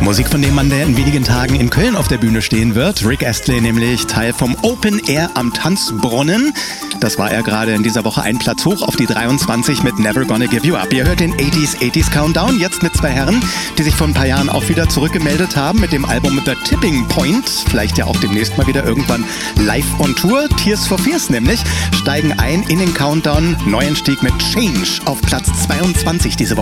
Musik von dem Mann, der in wenigen Tagen in Köln auf der Bühne stehen wird. Rick Astley, nämlich Teil vom Open Air am Tanzbrunnen. Das war er gerade in dieser Woche einen Platz hoch auf die 23 mit Never Gonna Give You Up. Ihr hört den 80s Countdown, jetzt mit zwei Herren, die sich vor ein paar Jahren auch wieder zurückgemeldet haben mit dem Album The Tipping Point. Vielleicht ja auch demnächst mal wieder irgendwann live on Tour. Tears for Fears nämlich steigen ein in den Countdown. Neuenstieg mit Change auf Platz 22 diese Woche.